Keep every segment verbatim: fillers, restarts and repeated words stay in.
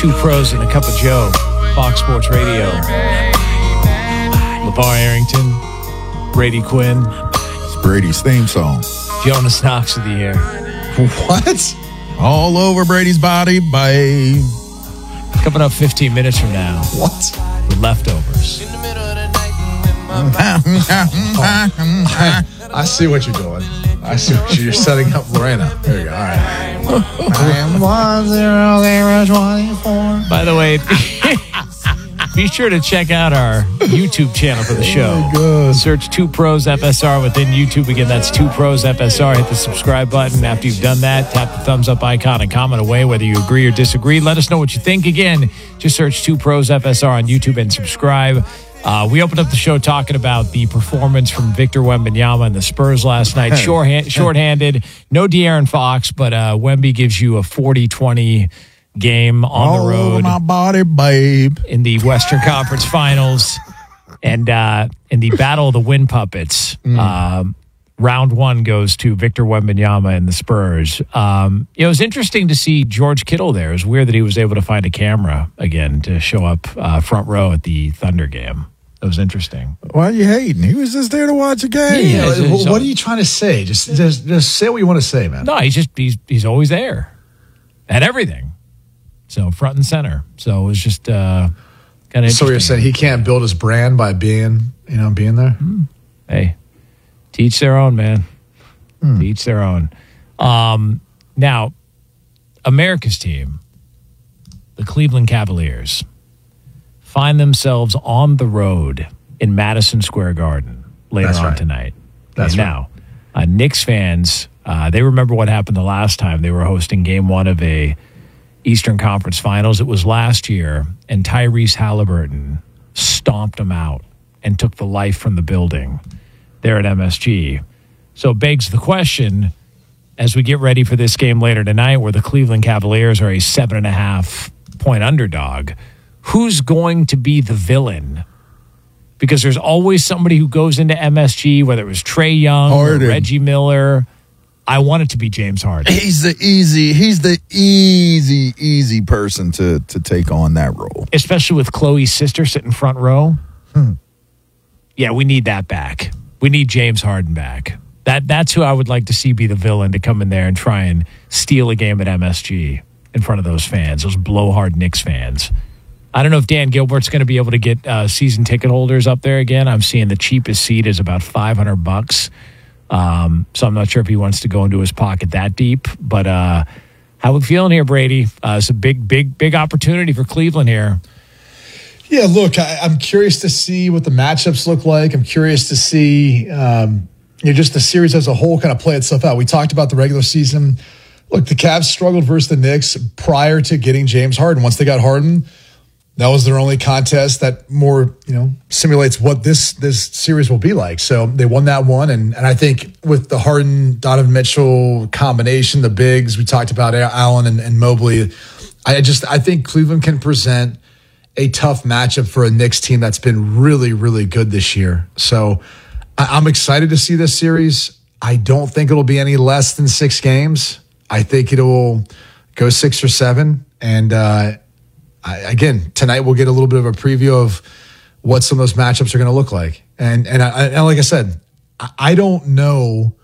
Two Pros and a Cup of Joe, Fox Sports Radio. LeVar Arrington, Brady Quinn. It's Brady's theme song. Jonas Knox of the air. What? All over Brady's body, babe. Coming up fifteen minutes from now. What? With leftovers. I see what you're doing. I see what you're, you're setting up, Lorena. There you go. All right. I am one zero zero twenty-four. By the way, be sure to check out our YouTube channel for the show. Oh Search Two Pros F S R within YouTube. Again, that's Two Pros F S R. Hit the subscribe button. After you've done that, tap the thumbs up icon and comment away whether you agree or disagree. Let us know what you think. Again, just search Two Pros F S R on YouTube and subscribe. Uh, we opened up the show talking about the performance from Victor Wembanyama and the Spurs last night. Shorthand, shorthanded, no De'Aaron Fox, but uh, Wemby gives you a forty twenty game on All the road. over my body, babe. In the Western Conference Finals. And uh, in the Battle of the Wind Puppets, mm. um, round one goes to Victor Wembanyama and the Spurs. Um, it was interesting to see George Kittle there. It was weird that he was able to find a camera again to show up uh, front row at the Thunder game. It was interesting. Why are you hating? He was just there to watch a game. Yeah, yeah, what, what are you trying to say? Just, just, just say what you want to say, man. No, he's just he's he's always there at everything. So front and center. So it was just uh, kind of. So you're saying he can't build his brand by being, you know, being there? Mm. Hey, teach their own, man. Mm. Teach their own. Um, now, America's team, the Cleveland Cavaliers, find themselves on the road in Madison Square Garden later That's on right. tonight. That's and right. Now, uh, Knicks fans, uh, they remember what happened the last time they were hosting game one of a Eastern Conference Finals. It was last year, and Tyrese Halliburton stomped them out and took the life from the building there at M S G. So it begs the question, as we get ready for this game later tonight, where the Cleveland Cavaliers are a seven and a half point underdog, who's going to be the villain? Because there's always somebody who goes into M S G, whether it was Trae Young Harden. or Reggie Miller. I want it to be James Harden. He's the easy, he's the easy, easy person to to take on that role. Especially with Chloe's sister sitting front row. Hmm. Yeah, we need that back. We need James Harden back. That That's who I would like to see be the villain to come in there and try and steal a game at M S G in front of those fans, those blowhard Knicks fans. I don't know if Dan Gilbert's going to be able to get uh, season ticket holders up there again. I'm seeing the cheapest seat is about five hundred bucks. Um, so I'm not sure if he wants to go into his pocket that deep. But uh, how we feeling here, Brady? Uh, it's a big, big, big opportunity for Cleveland here. Yeah, look, I, I'm curious to see what the matchups look like. I'm curious to see um, you know, just the series as a whole kind of play itself out. We talked about the regular season. Look, the Cavs struggled versus the Knicks prior to getting James Harden. Once they got Harden, that was their only contest that more, you know, simulates what this this series will be like. So they won that one, and and I think with the Harden Donovan Mitchell combination, the bigs we talked about, Allen and, and Mobley, I just I think Cleveland can present a tough matchup for a Knicks team that's been really really good this year. So I, I'm excited to see this series. I don't think it'll be any less than six games. I think it'll go six or seven, and. uh I, again, tonight we'll get a little bit of a preview of what some of those matchups are going to look like. And and, I, and like I said, I, I don't know.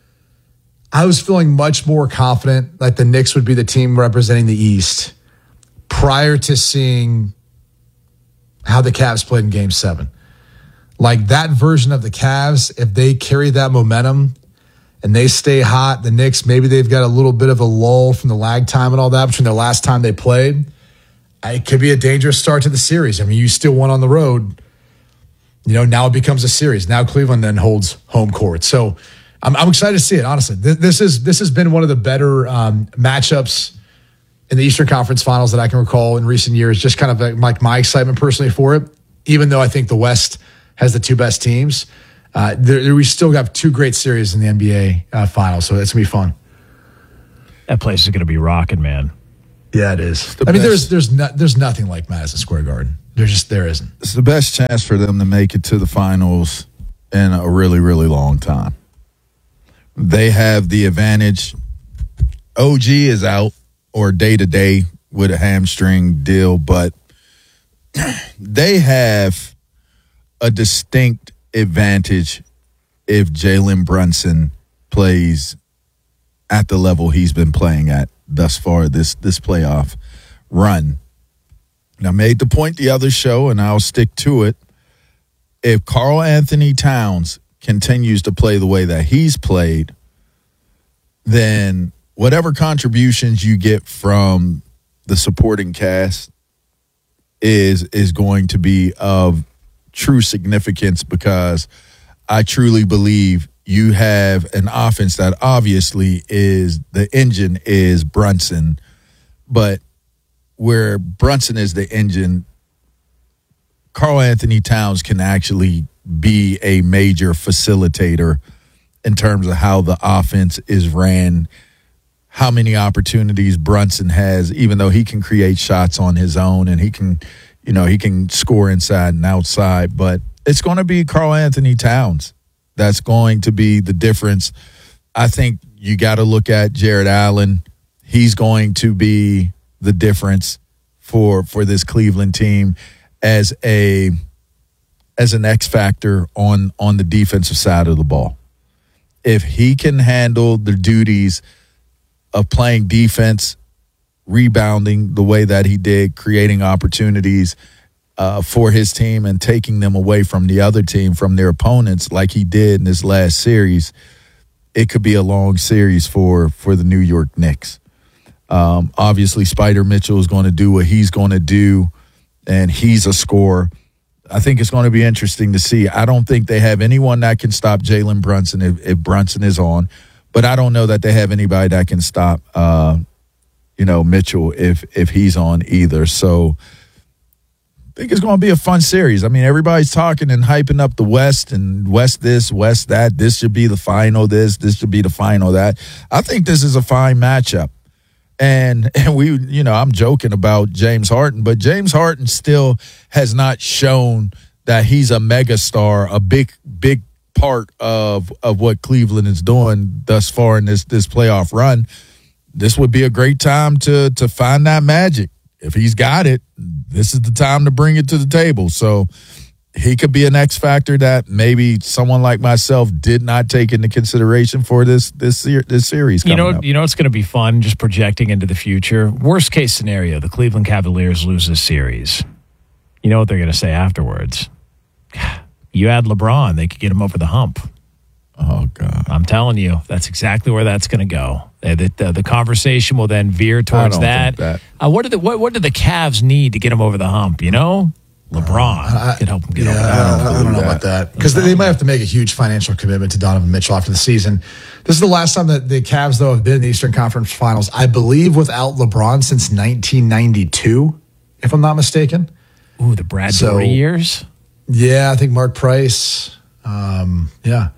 I was feeling much more confident that the Knicks would be the team representing the East prior to seeing how the Cavs played in Game seven. Like that version of the Cavs, if they carry that momentum and they stay hot, the Knicks, maybe they've got a little bit of a lull from the lag time and all that between the last time they played. It could be a dangerous start to the series. I mean, you still won on the road. You know, now it becomes a series. Now Cleveland then holds home court. So I'm, I'm excited to see it, honestly. This, this, is, this has been one of the better um, matchups in the Eastern Conference Finals that I can recall in recent years. Just kind of like my excitement personally for it, even though I think the West has the two best teams. Uh, there, we still have two great series in the N B A uh, Finals, so it's going to be fun. That place is going to be rocking, man. Yeah, it is. The I mean, best. there's there's no, there's nothing like Madison Square Garden. There's just there isn't. It's the best chance for them to make it to the finals in a really, really long time. They have the advantage. O G is out or day to day with a hamstring deal, but they have a distinct advantage if Jalen Brunson plays at the level he's been playing at thus far this this playoff run. And I made the point the other show, and I'll stick to it. If Karl Anthony Towns continues to play the way that he's played, then whatever contributions you get from the supporting cast is is going to be of true significance, because I truly believe you have an offense that obviously is the engine is Brunson, but where Brunson is the engine, Karl Anthony Towns can actually be a major facilitator in terms of how the offense is ran, how many opportunities Brunson has, even though he can create shots on his own and he can, you know, he can score inside and outside, but it's going to be Karl Anthony Towns that's going to be the difference. I think you got to look at Jared Allen. He's going to be the difference for for this Cleveland team as a as an X factor on on the defensive side of the ball. If he can handle the duties of playing defense, rebounding the way that he did, creating opportunities uh, for his team and taking them away from the other team, from their opponents, like he did in this last series, it could be a long series for for the New York Knicks. Um, obviously, Spider Mitchell is going to do what he's going to do, and he's a scorer. I think it's going to be interesting to see. I don't think they have anyone that can stop Jalen Brunson if, if Brunson is on, but I don't know that they have anybody that can stop, uh, you know, Mitchell if if he's on either. So I think it's going to be a fun series. I mean, everybody's talking and hyping up the West and West this, West that. This should be the final this, this should be the final that. I think this is a fine matchup. And and we, you know, I'm joking about James Harden, but James Harden still has not shown that he's a megastar, a big, big part of of what Cleveland is doing thus far in this this playoff run. This would be a great time to to find that magic. If he's got it, this is the time to bring it to the table. So he could be an X factor that maybe someone like myself did not take into consideration for this this this series. You know, up. you know, it's going to be fun just projecting into the future. Worst case scenario: the Cleveland Cavaliers lose this series. You know what they're going to say afterwards? You add LeBron, they could get him over the hump. Oh God! I'm telling you, that's exactly where that's going to go. The, the, the conversation will then veer towards that. that. Uh, what do the what, what do the Cavs need to get him over the hump? You know. LeBron uh, can help him get yeah, over that. I don't, I don't know that. about that. Because they, they might have to make a huge financial commitment to Donovan Mitchell after the season. This is the last time that the Cavs, though, have been in the Eastern Conference Finals, I believe, without LeBron since nineteen ninety-two, if I'm not mistaken. Ooh, the Brad so, Dory years? Yeah, I think Mark Price. Um, yeah.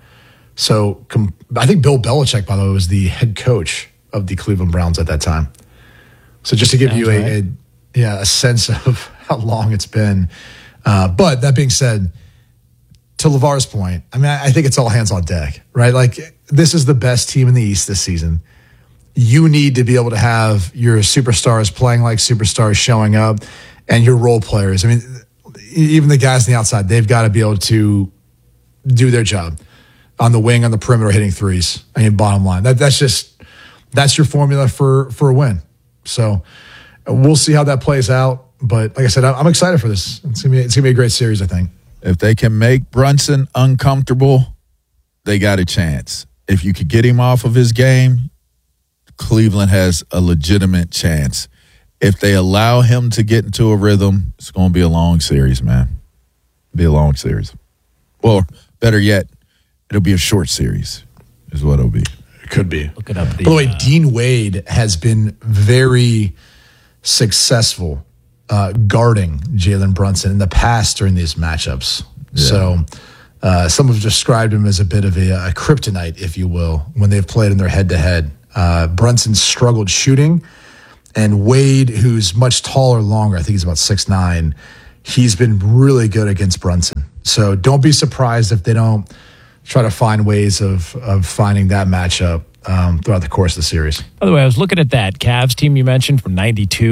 So com- I think Bill Belichick, by the way, was the head coach of the Cleveland Browns at that time. So just to give Sounds you a, right. a yeah a sense of how long it's been. Uh, but that being said, to LeVar's point, I mean, I, I think it's all hands on deck, right? Like, this is the best team in the East this season. You need to be able to have your superstars playing like superstars, showing up, and your role players. I mean, even the guys on the outside, they've got to be able to do their job on the wing, on the perimeter, hitting threes. I mean, bottom line, that that's just that's your formula for for a win. So we'll see how that plays out. But like I said, I'm excited for this. It's gonna be it's gonna be a great series, I think. If they can make Brunson uncomfortable, they got a chance. If you could get him off of his game, Cleveland has a legitimate chance. If they allow him to get into a rhythm, it's going to be a long series, man. It'll be a long series. Or better yet, it'll be a short series is what it'll be. It could be. Look it up. The, By the way, uh, Dean Wade has been very successful Uh, guarding Jalen Brunson in the past during these matchups. Yeah. So uh, some have described him as a bit of a, a kryptonite, if you will, when they've played in their head-to-head. Uh, Brunson struggled shooting, and Wade, who's much taller, longer, I think he's about six nine, he's been really good against Brunson. So don't be surprised if they don't try to find ways of, of finding that matchup um, throughout the course of the series. By the way, I was looking at that Cavs team you mentioned from ninety-two.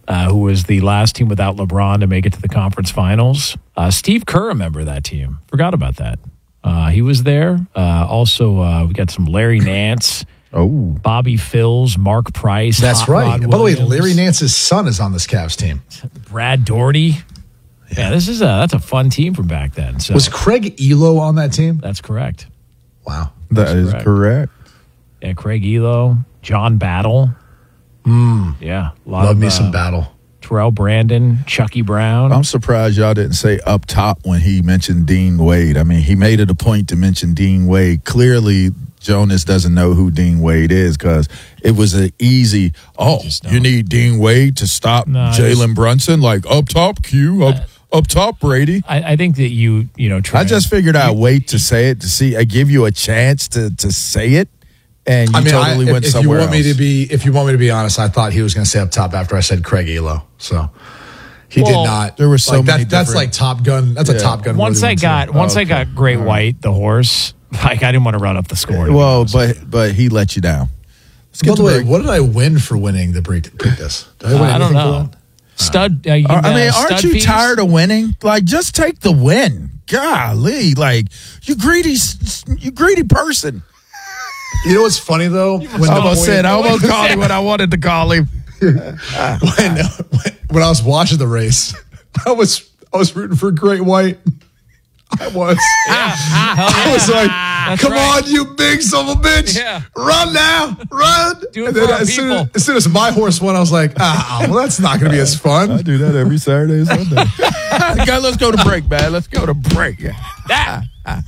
uh, who was the last team without LeBron to make it to the conference finals. Uh, Steve Kerr, remember that team. Forgot about that. Uh, he was there. Uh, also, uh, we got some Larry Nance. Oh, Bobby Phills, Mark Price. That's Hot right. Rod By the way, Williams, Larry Nance's son is on this Cavs team. Brad Daugherty. Yeah. yeah, this is a that's a fun team from back then. So was Craig Elo on that team? That's correct. Wow, that is correct. correct. Yeah, Craig Elo, John Battle. Mm. Yeah, a lot love of, me uh, some Battle. Terrell Brandon, Chucky Brown. I'm surprised y'all didn't say up top when he mentioned Dean Wade. I mean, he made it a point to mention Dean Wade. Clearly, Jonas doesn't know who Dean Wade is because it was an easy, oh, you need Dean Wade to stop no, Jalen Brunson? Like, up top, Q, up, uh, up top, Brady. I, I think that you, you know, try I just figured I'd wait to say it to see, I give you a chance to, to say it. And you I mean, totally I, went if, somewhere if you want else. me to be, if you want me to be honest, I thought he was going to say up top after I said Craig Elo. So he well, did not. There were so like many. That, that's like Top Gun. That's yeah. a Top Gun. Once I got, once oh, okay. I got Great right. White, the horse. Like I didn't want to run up the score. Well, but but he let you down. By the way, what did I win for winning the Preakness? Did I, win uh, I don't know. Stud. Uh, you, uh, I mean, aren't you fees? tired of winning? Like, just take the win. Golly, like you greedy, you greedy person. You know what's funny though? When I almost said I almost called him what I wanted to call him. when, when when I was watching the race, I was I was rooting for Great White. I was. Yeah. I was like, That's come right. on, you big son of a bitch. Yeah. Run now. Run. Do it and for then our as, soon as, as soon as my horse won, I was like, ah, well, that's not going to be as fun. I do that every Saturday and Sunday. God, let's go to break, man. Let's go to break. That.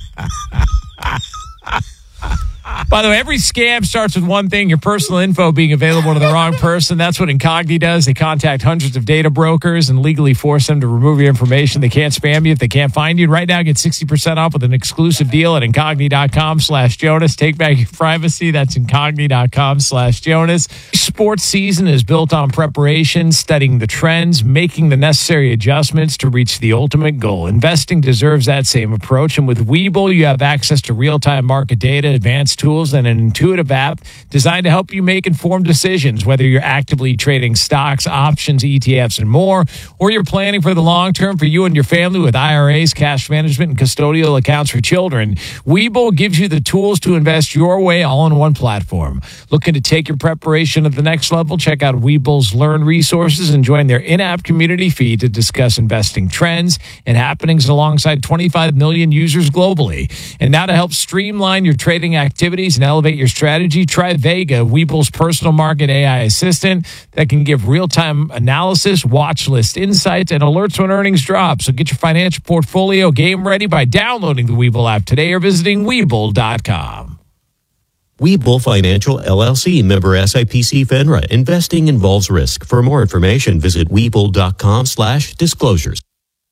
By the way, every scam starts with one thing, your personal info being available to the wrong person. That's what Incogni does. They contact hundreds of data brokers and legally force them to remove your information. They can't spam you if they can't find you. Right now, get sixty percent off with an exclusive deal at Incogni.com slash Jonas. Take back your privacy. That's Incogni.com slash Jonas. Sports season is built on preparation, studying the trends, making the necessary adjustments to reach the ultimate goal. Investing deserves that same approach. And with Webull, you have access to real-time market data, advanced tools, and an intuitive app designed to help you make informed decisions, whether you're actively trading stocks, options, E T Fs, and more, or you're planning for the long term for you and your family with I R As, cash management, and custodial accounts for children. Webull gives you the tools to invest your way all in one platform. Looking to take your preparation to the next level? Check out Webull's Learn resources and join their in-app community feed to discuss investing trends and happenings alongside twenty-five million users globally. And now to help streamline your trading activities and elevate your strategy, try Vega, Webull's personal market A I assistant that can give real-time analysis, watch list insights, and alerts when earnings drop. So get your financial portfolio game ready by downloading the Webull app today or visiting Webull dot com. Webull Financial, L L C, member S I P C FINRA. Investing involves risk. For more information, visit Webull.com slash disclosures.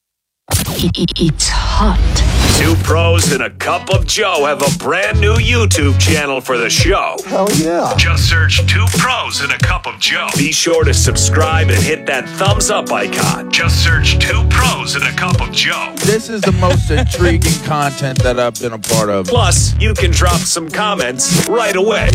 It's hot. Two pros and a cup of Joe have a brand new YouTube channel for the show. Hell yeah. Just search Two Pros and a Cup of Joe. Be sure to subscribe and hit that thumbs up icon. Just search Two Pros and a Cup of Joe. This is the most intriguing content that I've been a part of. Plus, you can drop some comments right away.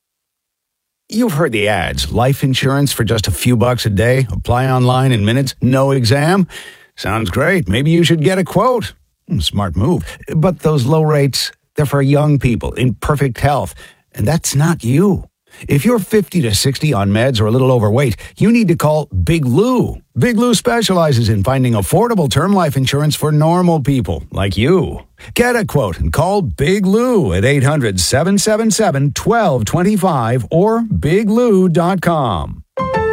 You've heard the ads. Life insurance for just a few bucks a day. Apply online in minutes. No exam. Sounds great. Maybe you should get a quote. Smart move. But those low rates, they're for young people in perfect health. And that's not you. If you're fifty to sixty on meds or a little overweight, you need to call Big Lou. Big Lou specializes in finding affordable term life insurance for normal people like you. Get a quote and call Big Lou at eight hundred, seven seven seven, one two two five or big lou dot com.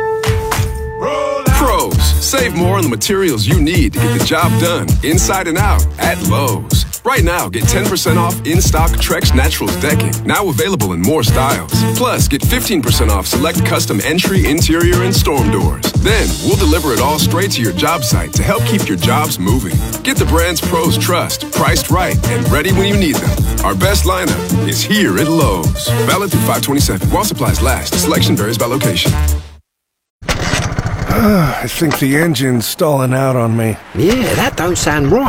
Pros, save more on the materials you need to get the job done inside and out at Lowe's. Right now, get ten percent off in-stock Trex Naturals decking, now available in more styles. Plus, get fifteen percent off select custom entry, interior, and storm doors. Then, we'll deliver it all straight to your job site to help keep your jobs moving. Get the brands pros trust, priced right, and ready when you need them. Our best lineup is here at Lowe's. Valid through five twenty-seven. While supplies last. Selection varies by location. I think the engine's stalling out on me. Yeah, that don't sound right.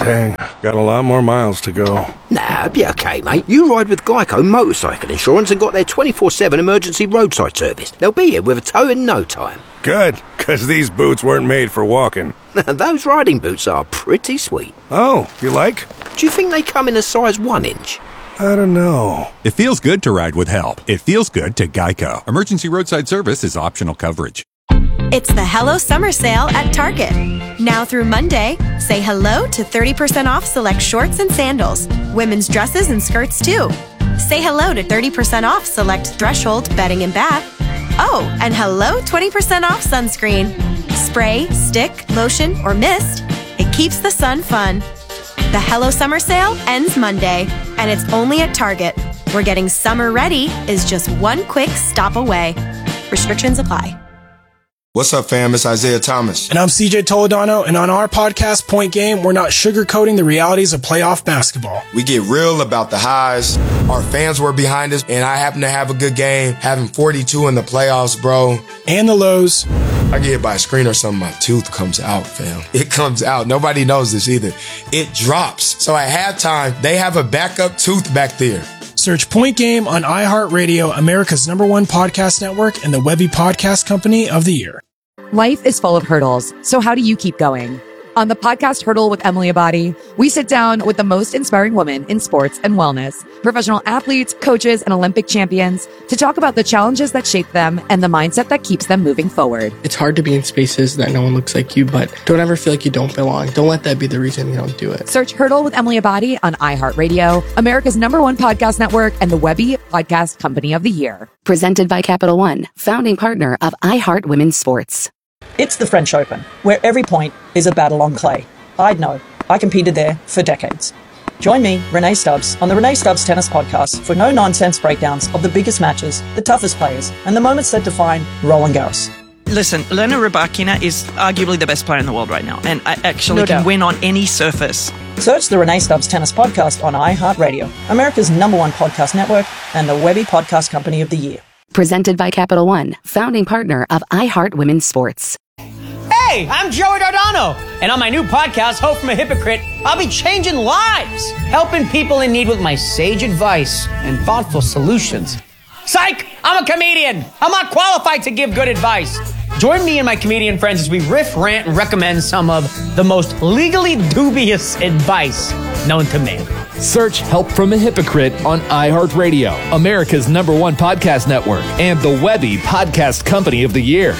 Dang, got a lot more miles to go. Nah, be okay, mate. You ride with Geico Motorcycle Insurance and got their twenty-four seven emergency roadside service. They'll be here with a tow in no time. Good, because these boots weren't made for walking. Those riding boots are pretty sweet. Oh, you like? Do you think they come in a size one inch? I don't know. It feels good to ride with help. It feels good to Geico. Emergency roadside service is optional coverage. It's the Hello Summer Sale at Target. Now through Monday, say hello to thirty percent off select shorts and sandals, women's dresses and skirts too. Say hello to thirty percent off select Threshold bedding and bath. Oh, and hello twenty percent off sunscreen. Spray, stick, lotion, or mist. It keeps the sun fun. The Hello Summer Sale ends Monday, and it's only at Target, where getting summer ready is just one quick stop away. Restrictions apply. What's up, fam? It's Isaiah Thomas. And I'm C J Toledano, and on our podcast, Point Game, we're not sugarcoating the realities of playoff basketball. We get real about the highs. Our fans were behind us, and I happen to have a good game, having forty-two in the playoffs, bro. And the lows. I get hit by a screen or something, my tooth comes out, fam. It comes out. Nobody knows this either. It drops. So at halftime, they have a backup tooth back there. Search Point Game on iHeartRadio, America's number one podcast network, and the Webby Podcast Company of the Year. Life is full of hurdles, so how do you keep going? On the podcast Hurdle with Emily Abadi, we sit down with the most inspiring women in sports and wellness, professional athletes, coaches, and Olympic champions to talk about the challenges that shape them and the mindset that keeps them moving forward. It's hard to be in spaces that no one looks like you, but don't ever feel like you don't belong. Don't let that be the reason you don't do it. Search Hurdle with Emily Abadi on iHeartRadio, America's number one podcast network, and the Webby Podcast Company of the Year. Presented by Capital One, founding partner of iHeart Women's Sports. It's the French Open, where every point is a battle on clay. I'd know. I competed there for decades. Join me, Renee Stubbs, on the Renee Stubbs Tennis Podcast for no-nonsense breakdowns of the biggest matches, the toughest players, and the moments that define Roland Garros. Listen, Elena Rybakina is arguably the best player in the world right now, and I actually No can doubt. win on any surface. Search the Renee Stubbs Tennis Podcast on iHeartRadio, America's number one podcast network, and the Webby Podcast Company of the Year. Presented by Capital One, founding partner of iHeart Women's Sports. Hey, I'm Joey Dardano, and on my new podcast, Hope from a Hypocrite, I'll be changing lives, helping people in need with my sage advice and thoughtful solutions. Psych! I'm a comedian. I'm not qualified to give good advice. Join me and my comedian friends as we riff, rant, and recommend some of the most legally dubious advice known to man. Search Help from a Hypocrite on iHeartRadio, America's number one podcast network, and the Webby Podcast Company of the Year.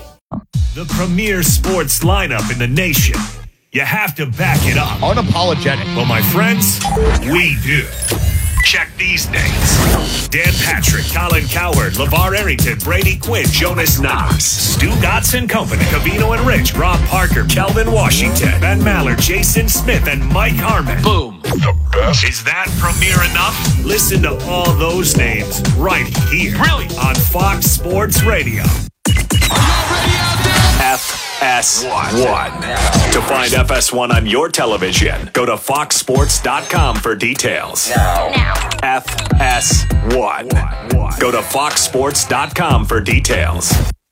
The premier sports lineup in the nation. You have to back it up. Unapologetic. Well, my friends, we do. Check these names. Dan Patrick, Colin Cowherd, LeVar Arrington, Brady Quinn, Jonas Knox, Stu Dotson Company, Cavino and Rich, Rob Parker, Kelvin Washington, Ben Maller, Jason Smith, and Mike Harmon. Boom. The best. Is that premier enough? Listen to all those names right here. Brilliant. On Fox Sports Radio. F S one. To find F S one on your television, go to fox sports dot com for details. Now. F S one. Go to fox sports dot com for details.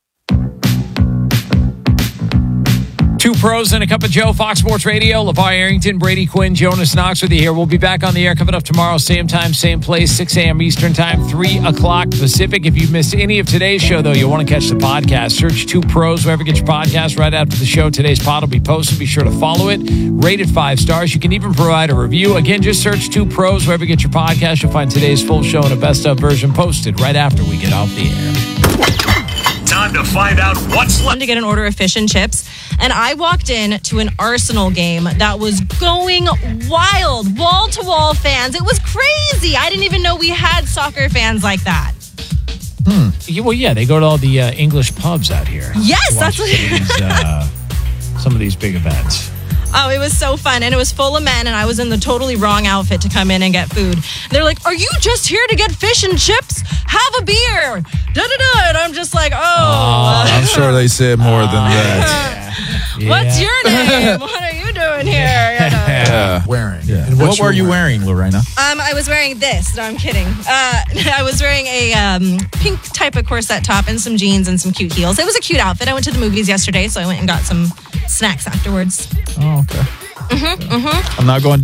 Two pros and a cup of Joe, Fox Sports Radio. LeVar Arrington, Brady Quinn, Jonas Knox with you here. We'll be back on the air coming up tomorrow, same time, same place, six a.m. Eastern time, three o'clock Pacific. If you missed any of today's show, though, you'll want to catch the podcast. Search Two Pros, wherever you get your podcast. Right after the show, today's pod will be posted. Be sure to follow it. Rate it five stars. You can even provide a review. Again, just search Two Pros, wherever you get your podcast. You'll find today's full show and a best-of version posted right after we get off the air. Time to find out what's left. To get an order of fish and chips, and I walked in to an Arsenal game that was going wild, wall-to-wall fans. It was crazy. I didn't even know we had soccer fans like that. Hmm. Yeah, well, yeah, they go to all the uh, English pubs out here. Yes, that's what some of, these, uh, some of these big events. Oh, it was so fun, and it was full of men, and I was in the totally wrong outfit to come in and get food. They're like, "Are you just here to get fish and chips? Have a beer." Da da da. And I'm just like, "Oh." Uh, I'm sure they said more than that. Yeah. What's your name? What are you doing here? You know? Yeah. Wearing. Yeah. And What were you wearing, Lorena? Um, I was wearing this. No, I'm kidding. Uh, I was wearing a um, pink type of corset top and some jeans and some cute heels. It was a cute outfit. I went to the movies yesterday, so I went and got some snacks afterwards. Oh, okay. Mm-hmm, mm-hmm. I'm not going to